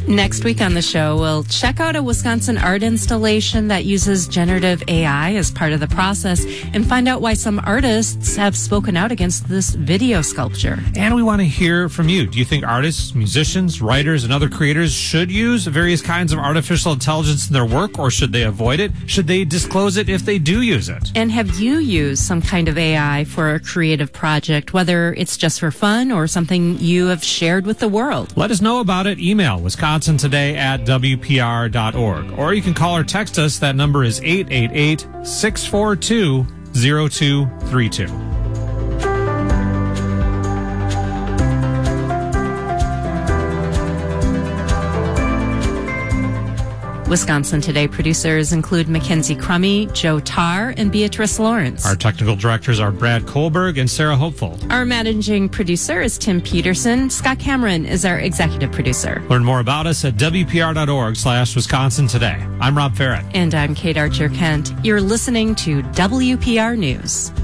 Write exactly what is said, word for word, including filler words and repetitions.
Next week on the show, we'll check out a Wisconsin art installation that uses generative A I as part of the process and find out why some artists have spoken out against this video sculpture. And we want to hear from you. Do you think artists, musicians, writers, and other creators should use various kinds of artificial intelligence in their work, or should they avoid it? Should they disclose it if they do use it? And have you used some kind of A I for a creative project, whether it's just for fun or something you have shared with the world? Let us know about it. Email Wisconsin Today at W P R dot org. Or you can call or text us. That number is eight eight eight, six four two, zero two three two. Wisconsin Today producers include Mackenzie Crummy, Joe Tarr, and Beatrice Lawrence. Our technical directors are Brad Kohlberg and Sarah Hopeful. Our managing producer is Tim Peterson. Scott Cameron is our executive producer. Learn more about us at W P R dot org slash Wisconsin Today. I'm Rob Farrett. And I'm Kate Archer-Kent. You're listening to W P R News.